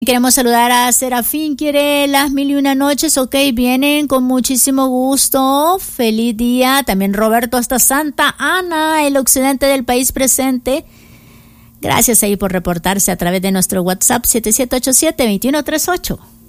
Queremos saludar a Serafín, quiere las 1001 noches, ok, vienen con muchísimo gusto, feliz día, también Roberto hasta Santa Ana, el occidente del país presente, gracias ahí por reportarse a través de nuestro WhatsApp 7787-2138.